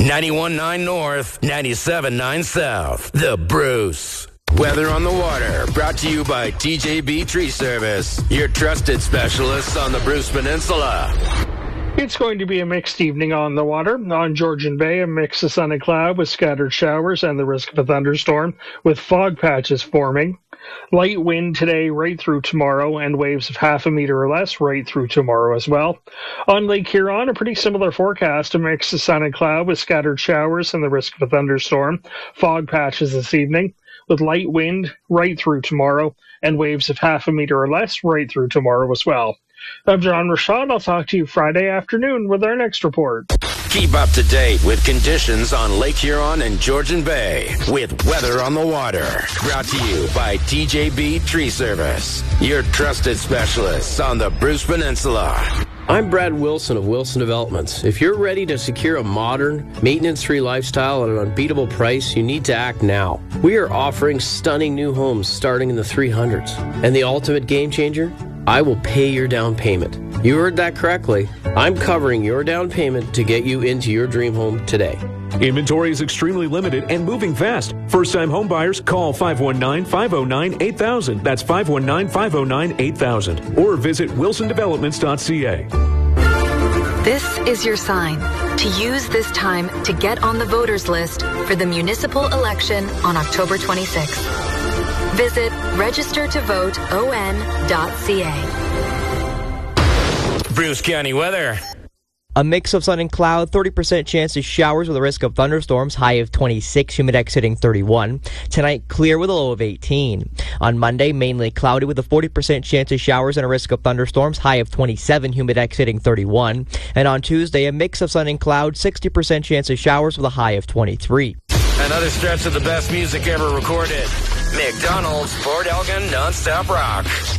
91.9 North, 97.9 South. The Bruce. Weather on the Water, brought to you by TJB Tree Service, your trusted specialists on the Bruce Peninsula. It's going to be a mixed evening on the water. On Georgian Bay, a mix of sun and cloud with scattered showers and the risk of a thunderstorm, with fog patches forming. Light wind today right through tomorrow, and waves of half a meter or less right through tomorrow as well. On Lake Huron, a pretty similar forecast, a mix of sun and cloud with scattered showers and the risk of a thunderstorm. Fog patches this evening, with light wind right through tomorrow, and waves of half a meter or less right through tomorrow as well. I'm John Rashad. I'll talk to you Friday afternoon with our next report. Keep up to date with conditions on Lake Huron and Georgian Bay with Weather on the Water. Brought to you by TJB Tree Service, your trusted specialists on the Bruce Peninsula. I'm Brad Wilson of Wilson Developments. If you're ready to secure a modern, maintenance-free lifestyle at an unbeatable price, you need to act now. We are offering stunning new homes starting in the 300s. And the ultimate game changer? I will pay your down payment. You heard that correctly. I'm covering your down payment to get you into your dream home today. Inventory is extremely limited and moving fast. First-time home buyers, call 519-509-8000. That's 519-509-8000. Or visit wilsondevelopments.ca. This is your sign to use this time to get on the voters list for the municipal election on October 26th. Visit registertovoteon.ca. Bruce County weather. A mix of sun and cloud, 30% chance of showers with a risk of thunderstorms, high of 26, humidex hitting 31. Tonight, clear with a low of 18. On Monday, mainly cloudy with a 40% chance of showers and a risk of thunderstorms, high of 27, humidex hitting 31. And on Tuesday, a mix of sun and cloud, 60% chance of showers with a high of 23. Another stretch of the best music ever recorded. McDonald's Fort Elgin Nonstop Rock.